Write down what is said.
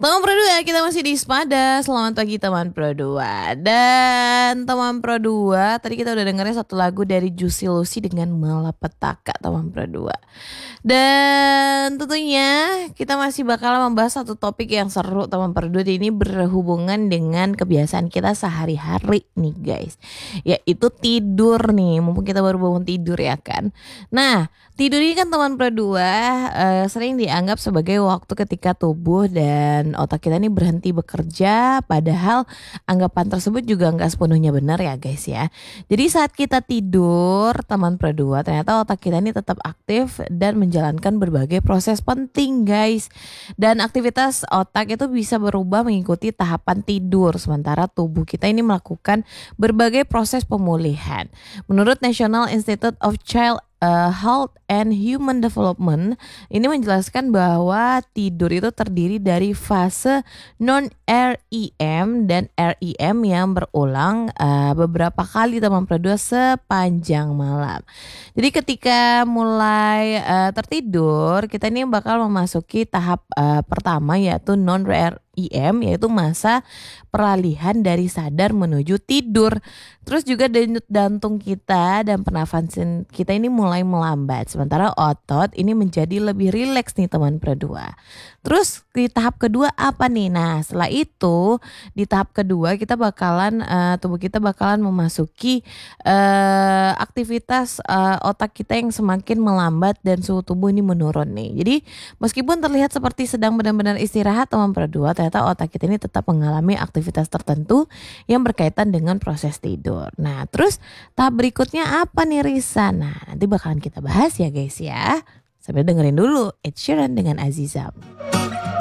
Teman Pro 2, kita masih di Spada. Selamat pagi teman Pro 2. Dan teman Pro 2, tadi kita udah dengerin satu lagu dari Juicy Lucy dengan Malapetaka teman Pro 2. Dan tentunya kita masih bakal membahas satu topik yang seru teman Pro 2. Ini berhubungan dengan kebiasaan kita sehari-hari nih guys, yaitu tidur nih. Mumpung kita baru bangun tidur ya kan. Nah, tidur ini kan teman Pro 2 sering dianggap sebagai waktu ketika tubuh dan otak kita ini berhenti bekerja, padahal anggapan tersebut juga nggak sepenuhnya benar ya guys ya. Jadi saat kita tidur teman Pro 2, ternyata otak kita ini tetap aktif dan menjalankan berbagai proses penting guys. Dan aktivitas otak itu bisa berubah mengikuti tahapan tidur, sementara tubuh kita ini melakukan berbagai proses pemulihan. Menurut National Institute of Child Health and Human Development ini menjelaskan bahwa tidur itu terdiri dari fase non-REM dan REM yang berulang beberapa kali teman Pro 2 sepanjang malam. Jadi ketika mulai tertidur, kita ini bakal memasuki tahap pertama yaitu non-REM, yaitu masa peralihan dari sadar menuju tidur. Terus juga denyut jantung kita dan pernafasan kita ini mulai melambat, sementara otot ini menjadi lebih rileks nih teman Pro 2. Terus di tahap kedua apa nih? Nah setelah itu di tahap kedua kita bakalan tubuh kita bakalan memasuki aktivitas otak kita yang semakin melambat dan suhu tubuh ini menurun nih. Jadi meskipun terlihat seperti sedang benar-benar istirahat teman Pro 2, ternyata otak kita ini tetap mengalami aktivitas tertentu yang berkaitan dengan proses tidur. Nah terus tahap berikutnya apa nih Risa? Nah nanti bakalan kita bahas ya guys ya. Sambil dengerin dulu Ed Sheeran dengan Azizam.